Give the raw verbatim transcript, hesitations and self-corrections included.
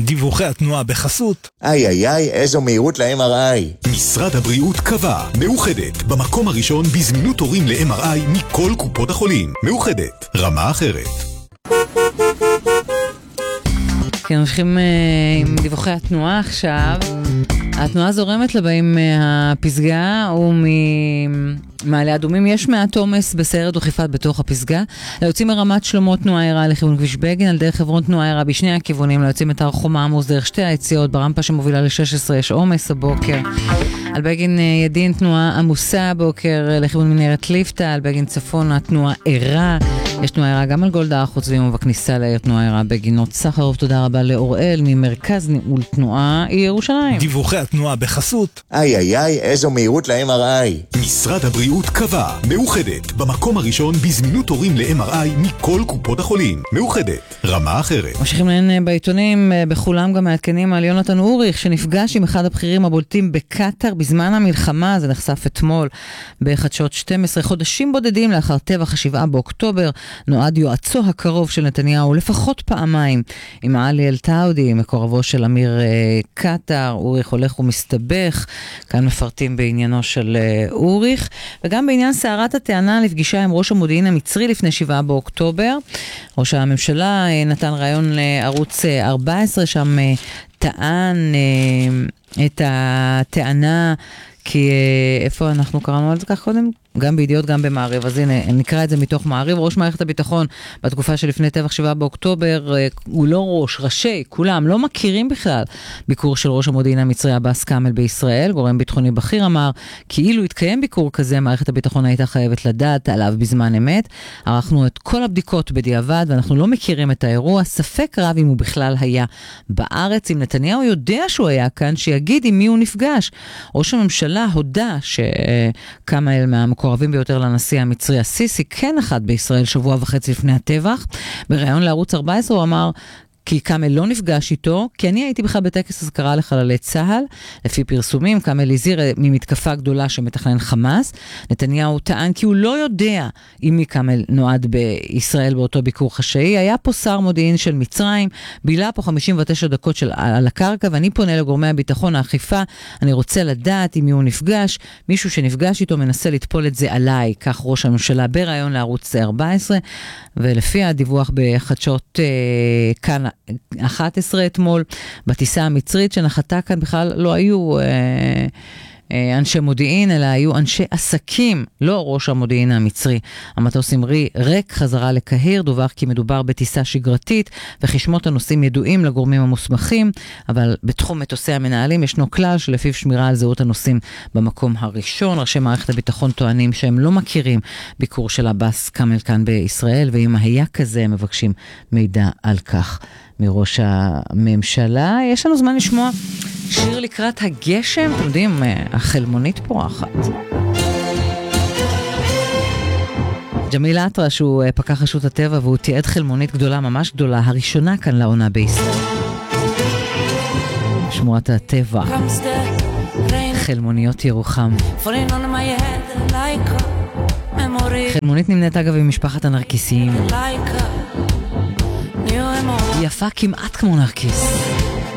דיווחי התנועה בחסות. איי איי איי, איזו מהירות ל-אם אר איי. משרד הבריאות קבע, מאוחדת, במקום הראשון בזמינות תורים ל-אם אר איי מכל קופות החולים. מאוחדת, רמה אחרת. כן, ממשיכים עם דיווחי התנועה עכשיו. התנועה זורמת לבאים מהפסגה וממעלה אדומים. יש מעט עומס בסיירת דחיפת בתוך הפסגה. ליוצאים מרמת שלמה תנועה עירה לכיוון כביש בגין, על דרך חברון תנועה עירה בשני הכיוונים. ליוצאים את הר חומה עמוס דרך שתי היציאות, ברמפה שמובילה ל-שש עשרה יש עומס הבוקר. על בגין ידין תנועה עמוסה הבוקר לכיוון מנהרת ליפתא, על בגין צפון התנועה עירה. יש תנועה עירה גם על גולדה החוצבים ובכניסה לעיר תנועה עירה בגינות סחרוף. תודה רבה לאוראל ממרכז ניהול תנועה ירושלים. דיווחי התנועה בחסות. איי איי איי, איזו מהירות ל-אם אר איי. משרד הבריאות קבע, מאוחדת, במקום הראשון בזמינות תורים ל-אם אר איי מכל קופות החולים. מאוחדת, רמה אחרת. ממשיכים לעניין בעיתונים, בכולם גם מעדכנים על יונתן אוריך שנפגש עם אחד הבכירים הבולטים בקטר בזמן המלחמה. זה נחשף אתמול בחדשות שתים עשרה. חודשים בודדים לאחר טבח השבעה באוקטובר נועד יועצו הקרוב של נתניהו לפחות פעמיים עם עלי אל-טאודי, מקורבו של אמיר קטר. אוריך הולך ומסתבך, כאן מפרטים בעניינו של אוריך, וגם בעניין סערת הטענה לפגישה עם ראש המודיעין המצרי לפני שבעה באוקטובר. ראש הממשלה נתן רעיון לערוץ ארבע עשרה, שם טען את הטענה, כי איפה אנחנו קראנו על זה כך קודם? גם בידיעות, גם במעריב. אז הנה, נקרא את זה מתוך מעריב. ראש מערכת הביטחון בתקופה שלפני טבח שבעה באוקטובר, הוא לא ראש, ראשי, כולם לא מכירים בכלל ביקור של ראש המודיעין המצרי עבאס כאמל בישראל. גורם ביטחוני בכיר אמר, כאילו התקיים ביקור כזה, מערכת הביטחון הייתה חייבת לדעת עליו בזמן אמת. ערכנו את כל הבדיקות בדיעבד, ואנחנו לא מכירים את האירוע. ספק רב אם הוא בכלל היה בארץ. אם נתניהו יודע שהוא היה כאן, שיגיד עם מי הוא נפגש. ראש הממשלה הודה שכאמל מהמקורבים ביותר לנשיא המצרי הסיסי כן אחד בישראל שבוע וחצי לפני הטבח. בראיון לערוץ ארבע עשרה הוא אמר כי כאמל לא נפגש איתו, כי אני הייתי בכלל בטקס הזכרה לחללי צהל. לפי פרסומים, כאמל הזהיר ממתקפה גדולה שמתכנן חמאס. נתניהו טען כי הוא לא יודע עם מי כאמל נועד בישראל באותו ביקור חשאי. היה פה שר מודיעין של מצרים, בילה פה חמישים ותשע דקות של, על הקרקע, ואני פונה לגורמי הביטחון, האכיפה, אני רוצה לדעת עם מי הוא נפגש. מישהו שנפגש איתו מנסה לטפול את זה עליי, כך ראש הממשלה בראיון לערוץ ארבע עשרה, ולפי הדיווח בחדשות אה, כאן אחת עשרה אתמול, בטיסה המצרית שנחתה כאן בכלל לא היו אה, אה, אנשי מודיעין, אלא היו אנשי עסקים, לא ראש המודיעין המצרי. המטוס המריא ריק חזרה לקהיר, דווח כי מדובר בטיסה שגרתית, וחשמות הנוסעים ידועים לגורמים המוסמכים, אבל בתחום מטוסי המנהלים ישנו כלל שלפיו שמירה על זהות הנוסעים במקום הראשון. ראשי מערכת הביטחון טוענים שהם לא מכירים ביקור של עבאס כאמל כאן בישראל, ואם היה כזה הם מבקשים מידע על כך מראש הממשלה. יש לנו זמן לשמוע שיר לקראת הגשם, אתם יודעים, החלמונית פורחת. ג'מיל אטרה, שהוא פקח רשות הטבע, והוא תיעד חלמונית גדולה, ממש גדולה, הראשונה כאן לעונה בישראל. שמורת הטבע, חלמוניות ירוחם. חלמונית נמנית אגב עם משפחת הנרקיסיים. יפה כמעט כמו נרקיס.